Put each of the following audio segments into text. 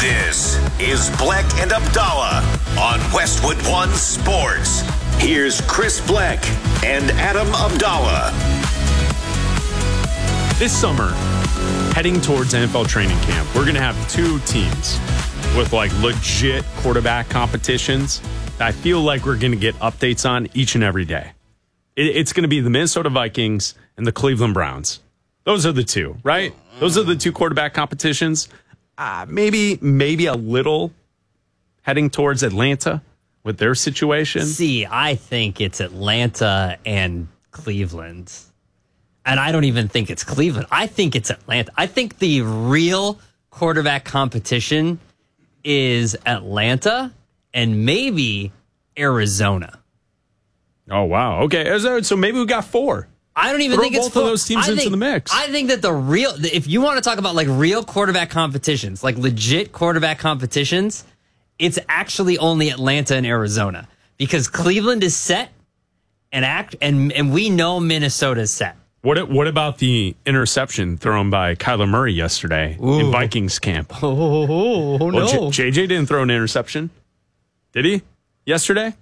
This is Bleck and Abdallah on Westwood One Sports. Here's Chris Bleck and Adam Abdallah. This summer, heading towards NFL training camp, we're going to have two teams with like legit quarterback competitions that I feel like we're going to get updates on each and every day. It's going to be the Minnesota Vikings and the Cleveland Browns. Those are the two, right? Those are the two quarterback competitions. Maybe a little heading towards Atlanta with their situation. See, I think it's Atlanta and Cleveland. And I don't even think it's Cleveland. I think it's Atlanta. I think the real quarterback competition is Atlanta and maybe Arizona. Oh, wow. Okay, so maybe we got four. I don't even think it's both of those teams into the mix. I think that if you want to talk about like real quarterback competitions, like legit quarterback competitions, it's actually only Atlanta and Arizona because Cleveland is set and we know Minnesota's set. What about the interception thrown by Kyler Murray yesterday in Vikings camp? Oh no. JJ didn't throw an interception, did he? Yesterday?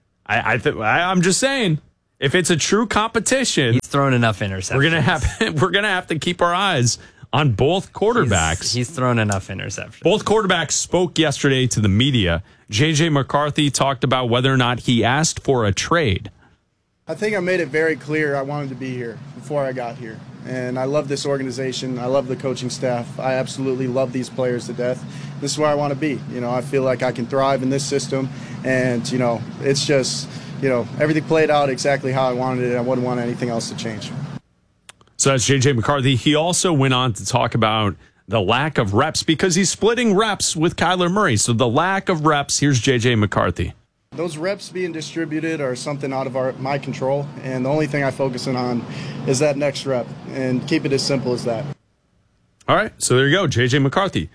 I'm just saying. If it's a true competition, he's thrown enough interceptions. We're gonna have to keep our eyes on both quarterbacks. He's thrown enough interceptions. Both quarterbacks spoke yesterday to the media. JJ McCarthy talked about whether or not he asked for a trade. I think I made it very clear I wanted to be here before I got here. And I love this organization. I love the coaching staff. I absolutely love these players to death. This is where I want to be. I feel like I can thrive in this system. And, it's just, everything played out exactly how I wanted it. I wouldn't want anything else to change. So that's JJ McCarthy. He also went on to talk about the lack of reps because he's splitting reps with Kyler Murray. So the lack of reps, here's JJ McCarthy. Those reps being distributed are something out of my control, and the only thing I focus on is that next rep, and keep it as simple as that. All right, so there you go, JJ McCarthy.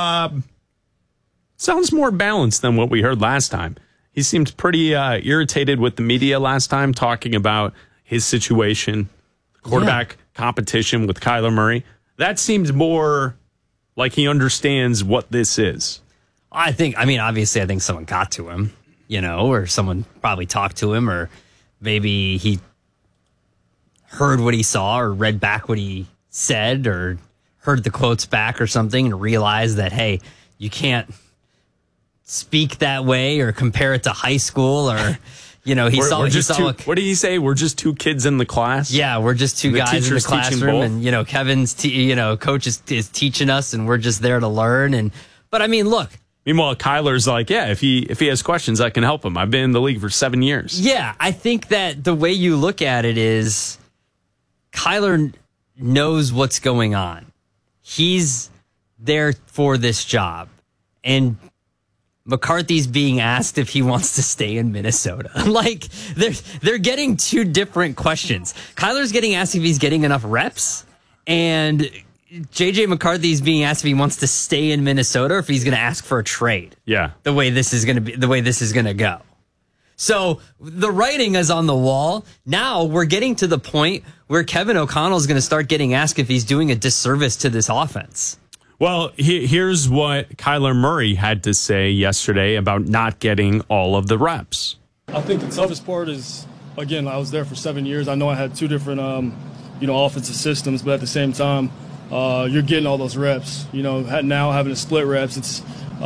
Sounds more balanced than what we heard last time. He seemed pretty irritated with the media last time, talking about his situation, quarterback competition with Kyler Murray. That seemed more like he understands what this is. Obviously, I think someone got to him. Or someone probably talked to him, or maybe he heard what he saw or read back what he said or heard the quotes back or something and realized that, hey, you can't speak that way or compare it to high school or, what did he say? We're just two kids in the class? Yeah, we're just two guys in the classroom and, Kevin's, coach is teaching us and we're just there to learn. But look. Meanwhile, Kyler's like, yeah, if he has questions, I can help him. I've been in the league for 7 years. Yeah, I think that the way you look at it is Kyler knows what's going on. He's there for this job. And McCarthy's being asked if he wants to stay in Minnesota. Like, they're getting two different questions. Kyler's getting asked if he's getting enough reps, and JJ McCarthy's being asked if he wants to stay in Minnesota or if he's going to ask for a trade. Yeah. The way this is going to go. So the writing is on the wall. Now we're getting to the point where Kevin O'Connell is going to start getting asked if he's doing a disservice to this offense. Well, here's what Kyler Murray had to say yesterday about not getting all of the reps. I think the toughest part is, again, I was there for 7 years. I know I had two different, offensive systems, but at the same time, you're getting all those reps. Now having to split reps, it's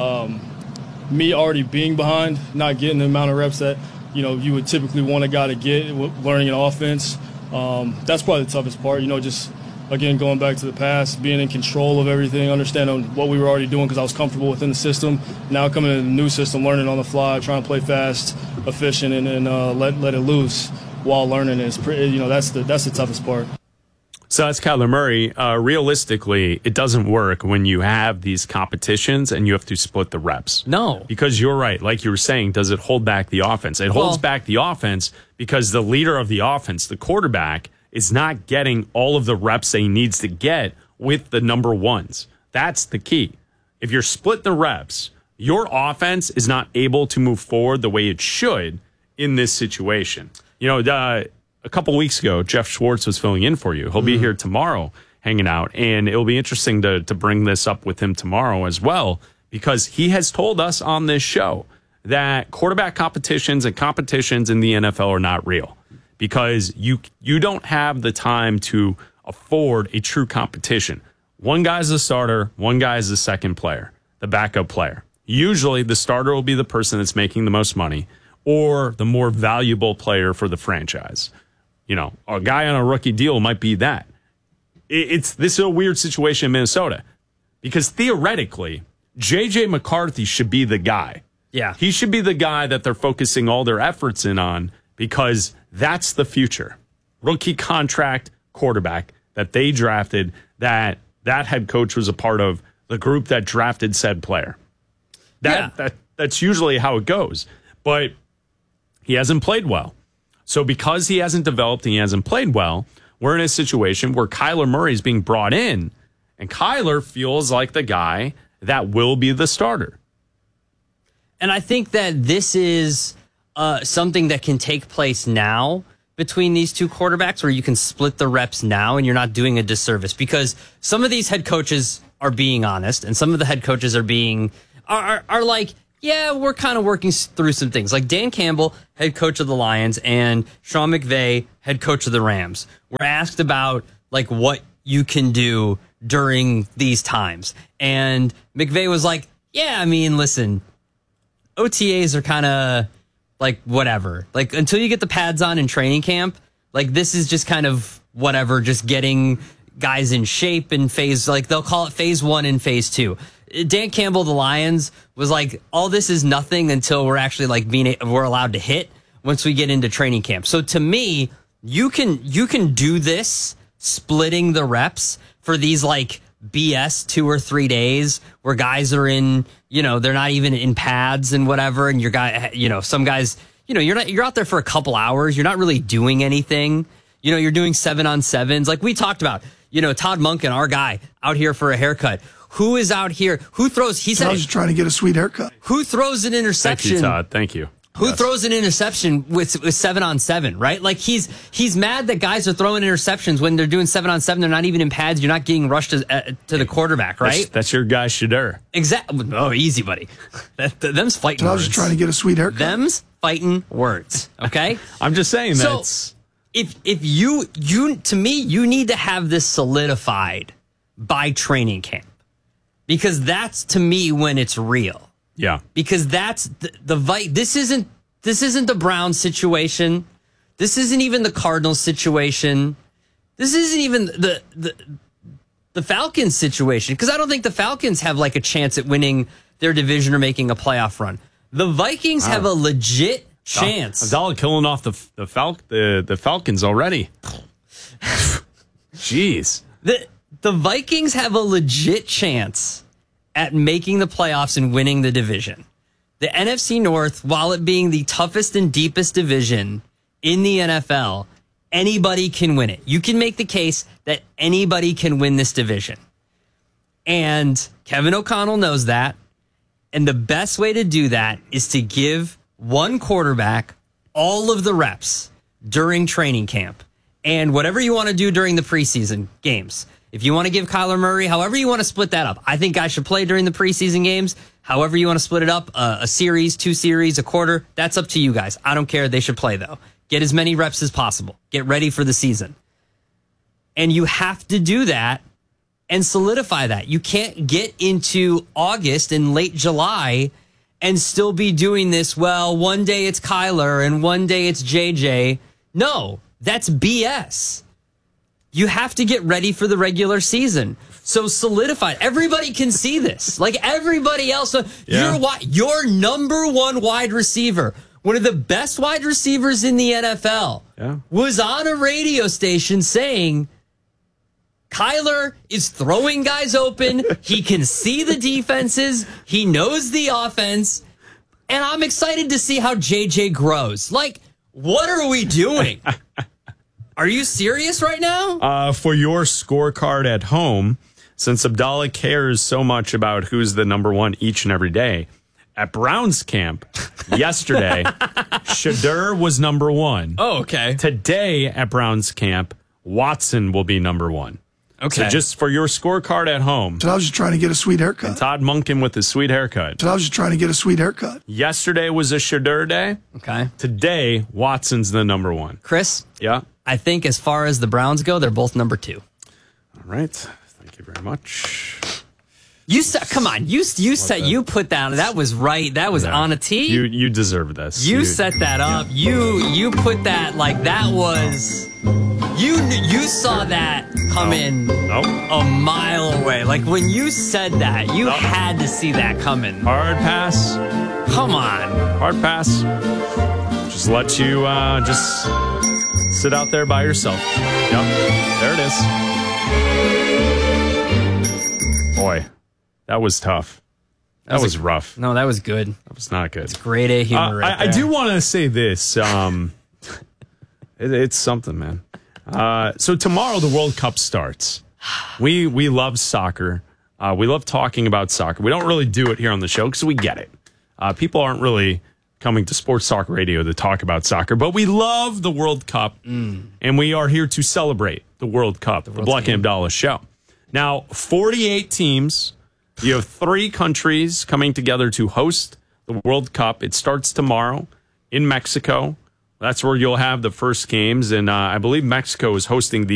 me already being behind, not getting the amount of reps that, you would typically want a guy to get learning an offense. That's probably the toughest part, just, again, going back to the past, being in control of everything, understanding what we were already doing because I was comfortable within the system. Now coming into the new system, learning on the fly, trying to play fast, efficient, and let it loose while learning is pretty, that's the toughest part. So that's Kyler Murray. Realistically, it doesn't work when you have these competitions and you have to split the reps. No. Because you're right. Like you were saying, does it hold back the offense? It holds back the offense because the leader of the offense, the quarterback, is not getting all of the reps that he needs to get with the number ones. That's the key. If you're split the reps, your offense is not able to move forward the way it should in this situation. A couple weeks ago, Jeff Schwartz was filling in for you. He'll be here tomorrow hanging out, and it'll be interesting to bring this up with him tomorrow as well because he has told us on this show that quarterback competitions and competitions in the NFL are not real because you don't have the time to afford a true competition. One guy's the starter, one guy's the second player, the backup player. Usually the starter will be the person that's making the most money or the more valuable player for the franchise. You know, a guy on a rookie deal might be that. This is a weird situation in Minnesota because theoretically, J.J. McCarthy should be the guy. Yeah. He should be the guy that they're focusing all their efforts in on because that's the future. Rookie contract quarterback that they drafted, that head coach was a part of the group that drafted said player. That's usually how it goes. But he hasn't played well. So because he hasn't developed and he hasn't played well, we're in a situation where Kyler Murray is being brought in, and Kyler feels like the guy that will be the starter. And I think that this is something that can take place now between these two quarterbacks where you can split the reps now and you're not doing a disservice because some of these head coaches are being honest and some of the head coaches are like, yeah, we're kind of working through some things. Like Dan Campbell, head coach of the Lions, and Sean McVay, head coach of the Rams, were asked about like what you can do during these times. And McVay was like, yeah, I mean, listen, OTAs are kind of like whatever. Like until you get the pads on in training camp, like this is just kind of whatever, just getting guys in shape in phase, like they'll call it phase 1 and phase 2. Dan Campbell, the Lions, was like, all this is nothing until we're actually like we're allowed to hit once we get into training camp. So to me, you can do this splitting the reps for these like BS 2 or 3 days where guys are in, you know, they're not even in pads and whatever. And some guys, you know, you're out there for a couple hours. You're not really doing anything. You know, you're doing 7-on-7s. Like we talked about, you know, Todd Monken, our guy out here for a haircut. Who is out here? Who throws? He said, I was just trying to get a sweet haircut. Who throws an interception? Thank you, Todd. Thank you. Who throws an interception with 7-on-7, right? Like he's mad that guys are throwing interceptions when they're doing 7-on-7. They're not even in pads. You're not getting rushed to the quarterback, right? That's your guy, Shadur. Exactly. Oh, easy, buddy. Them's fighting words. I was just trying to get a sweet haircut. Them's fighting words. Okay. I'm just saying that. So if you to me, you need to have this solidified by training camp. Because that's to me when it's real. Yeah. Because that's this isn't the Browns situation. This isn't even the Cardinals situation. This isn't even the Falcons situation. Because I don't think the Falcons have like a chance at winning their division or making a playoff run. The Vikings have a legit chance. Abdallah killing off the Falcons already. Jeez. The Vikings have a legit chance at making the playoffs and winning the division. The NFC North, while it being the toughest and deepest division in the NFL, anybody can win it. You can make the case that anybody can win this division. And Kevin O'Connell knows that. And the best way to do that is to give one quarterback all of the reps during training camp. And whatever you want to do during the preseason games. If you want to give Kyler Murray, however you want to split that up. I think guys should play during the preseason games. However you want to split it up, a series, 2 series, a quarter, that's up to you guys. I don't care. They should play, though. Get as many reps as possible. Get ready for the season. And you have to do that and solidify that. You can't get into August and late July and still be doing this, well, one day it's Kyler and one day it's JJ. No, that's BS. You have to get ready for the regular season. So solidify. Everybody can see this. Like everybody else. Your number one wide receiver, one of the best wide receivers in the NFL, was on a radio station saying, Kyler is throwing guys open. He can see the defenses. He knows the offense. And I'm excited to see how JJ grows. Like, what are we doing? Are you serious right now? For your scorecard at home, since Abdallah cares so much about who's the number one each and every day, at Browns camp yesterday, Shadur was number one. Oh, okay. Today at Browns camp, Watson will be number one. Okay. So just for your scorecard at home, I was just trying to get a sweet haircut. Todd Monken with his sweet haircut. I was just trying to get a sweet haircut. Yesterday was a Shedeur day. Okay. Today, Watson's the number one. Chris, Yeah. I think as far as the Browns go, they're both number 2. All right. Thank you very much. You said, come on, you said you put that was right. That was on a tee. You deserve this. You set that up. You put that like that was. You saw that come in Nope. a mile away. Like when you said that, you had to see that coming. Hard pass. Come on. Hard pass. Just let you just sit out there by yourself. Yep. There it is. Boy, that was tough. That was rough. No, that was good. That was not good. Grade A humor right I there. do want to say this. It's something, man. So tomorrow the World Cup starts. We love soccer. We love talking about soccer. We don't really do it here on the show because we get it. People aren't really coming to Sports Talk Radio to talk about soccer, but we love the World Cup, and we are here to celebrate the World Cup, the Black and Abdallah show. Now, 48 teams. You have 3 countries coming together to host the World Cup. It starts tomorrow in Mexico. That's where you'll have the first games, and I believe Mexico is hosting the